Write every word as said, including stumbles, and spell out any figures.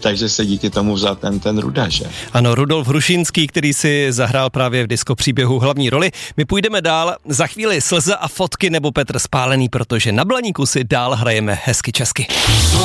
takže se díky tomu vzal ten, ten Ruda, že? Ano, Rudolf Hrušínský, který si zahrál právě v Disco příběhu hlavní roli. My půjdeme dál, za chvíli Slza a fotky nebo Petr Spálený, protože na Blaníku si dál hrajeme hezky česky.